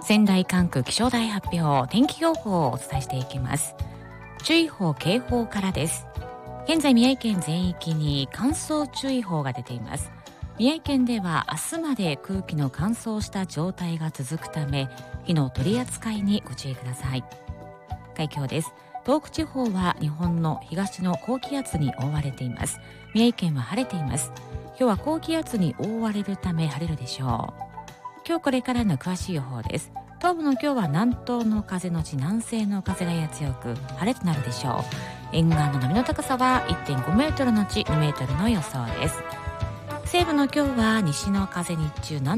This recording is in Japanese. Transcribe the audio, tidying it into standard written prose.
仙台管区気象台発表、天気予報をお伝えしていきます。注意報警報からです。現在宮城県全域に乾燥注意報が出ています。宮城県では明日まで空気の乾燥した状態が続くため、火の取り扱いにご注意ください。海峡です。東北地方は日本の東の高気圧に覆われています。宮城県は晴れています。今日は高気圧に覆われるため晴れるでしょう。今日これからの詳しい予報です。東部の今日は南東の風のち南西の風がやや強く晴れとなるでしょう。沿岸の波の高さは 1.5 メートルのち2メートルの予想です。西部の今日は西の風日中南